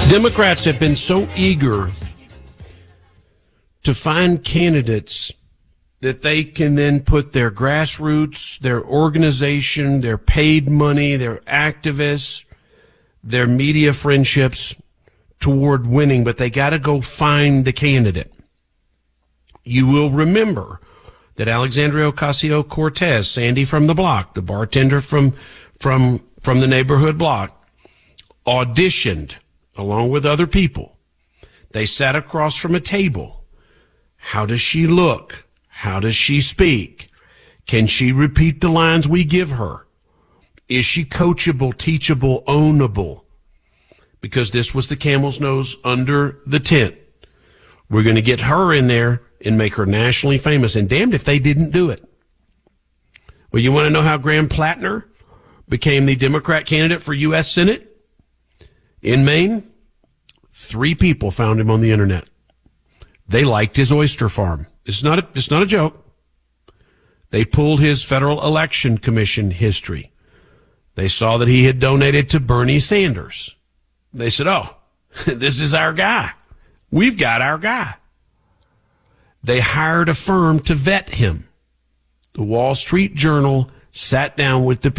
Democrats have been so eager to find candidates that they can then put their grassroots, their organization, their paid money, their activists, their media friendships toward winning, but they got to go find the candidate. You will remember that Alexandria Ocasio-Cortez, Sandy from the block, the bartender from the neighborhood block, auditioned along with other people. They sat across from a table. How does she look? How does she speak? Can she repeat the lines we give her? Is she coachable, teachable, ownable? Because this was the camel's nose under the tent. We're going to get her in there and make her nationally famous. And damned if they didn't do it. Well, you want to know how Graham Plattner became the Democrat candidate for U.S. Senate? In Maine, 3 people found him on the internet. They liked his oyster farm. It's not a joke. They pulled his Federal Election Commission history. They saw that he had donated to Bernie Sanders. They said, oh, this is our guy. We've got our guy. They hired a firm to vet him. The Wall Street Journal sat down with the